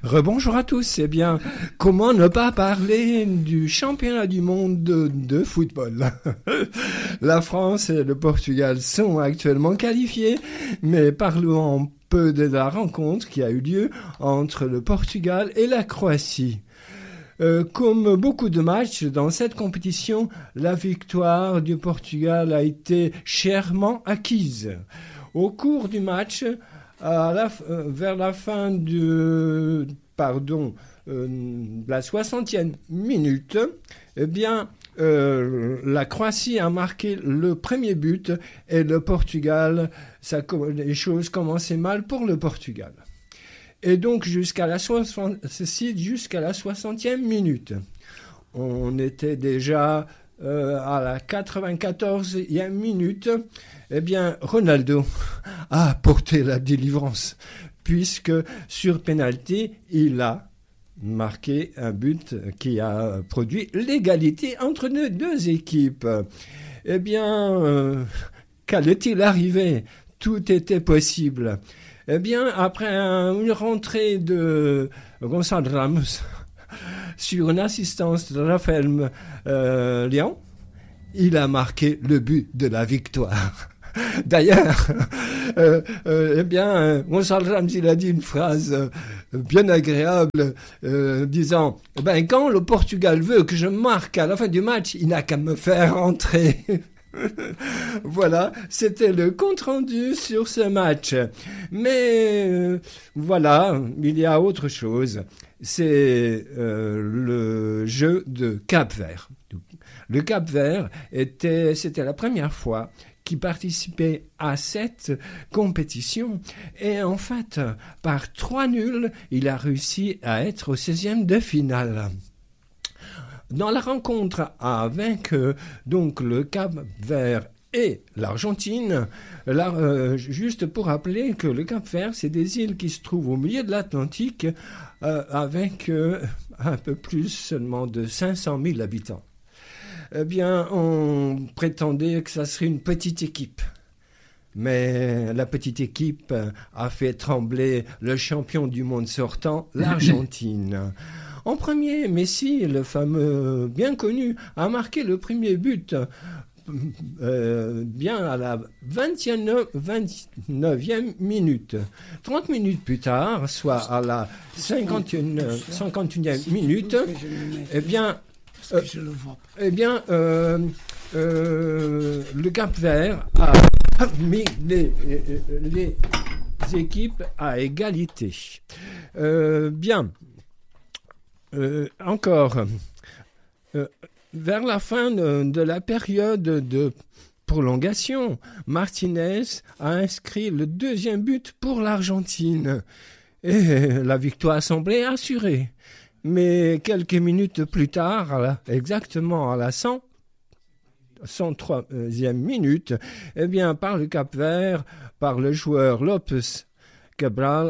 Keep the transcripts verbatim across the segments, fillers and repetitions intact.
Rebonjour à tous. Eh bien, comment ne pas parler du championnat du monde de, de football? La France et le Portugal sont actuellement qualifiés, mais parlons un peu de la rencontre qui a eu lieu entre le Portugal et la Croatie. Euh, comme beaucoup de matchs dans cette compétition, la victoire du Portugal a été chèrement acquise. Au cours du match, à la, euh, vers la fin du, pardon, euh, la soixantième minute, eh bien, euh, la Croatie a marqué le premier but et le Portugal, ça, les choses commençaient mal pour le Portugal. Et donc jusqu'à la soixante, jusqu'à la soixantième minute, on était déjà euh, à la quatre-vingt-quatorzième minute. Eh bien, Ronaldo a apporté la délivrance, puisque sur pénalty, il a marqué un but qui a produit l'égalité entre nos deux équipes. Eh bien, euh, qu'allait-il arriver? Tout était possible. Eh bien, après un, une rentrée de Gonçalo Ramos sur une assistance de Raphaël euh, Léon, il a marqué le but de la victoire. D'ailleurs, euh, euh, eh bien, euh, Gonçalo Ramos, il a dit une phrase euh, bien agréable, euh, disant eh ben, « Quand le Portugal veut que je marque à la fin du match, il n'a qu'à me faire entrer ». Voilà, c'était le compte-rendu sur ce match. Mais euh, voilà, il y a autre chose. C'est euh, le jeu de Cap-Vert. Le Cap-Vert était, c'était la première fois qui participait à cette compétition. Et en fait, par trois nuls, il a réussi à être au seizième de finale. Dans la rencontre avec euh, donc le Cap-Vert et l'Argentine, là, euh, juste pour rappeler que le Cap-Vert, c'est des îles qui se trouvent au milieu de l'Atlantique euh, avec euh, un peu plus seulement de cinq cent mille habitants. Eh bien, on prétendait que ça serait une petite équipe. Mais la petite équipe a fait trembler le champion du monde sortant, l'Argentine. En premier, Messi, le fameux bien connu, a marqué le premier but euh, bien à la vingt-neuvième minute. trente minutes plus tard, soit à la cinquante-et-unième minute, eh bien, euh, eh bien euh, euh, le Cap-Vert a mis les, les équipes à égalité. Euh, bien. Euh, encore, euh, vers la fin de, de la période de prolongation, Martinez a inscrit le deuxième but pour l'Argentine. Et la victoire semblait assurée. Mais quelques minutes plus tard, exactement à la cent troisième minute, eh bien, par le Cap-Vert, par le joueur Lopes Cabral,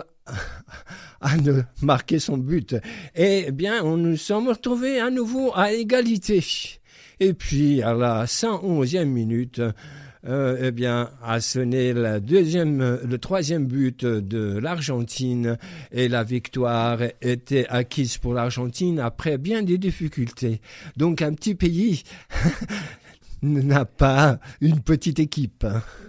a marqué son but. Et bien, on nous sommes retrouvés à nouveau à égalité. Et puis, à la cent onzième minute, euh, eh bien, a sonné la deuxième, le troisième but de l'Argentine et la victoire était acquise pour l'Argentine après bien des difficultés. Donc, un petit pays n'a pas une petite équipe.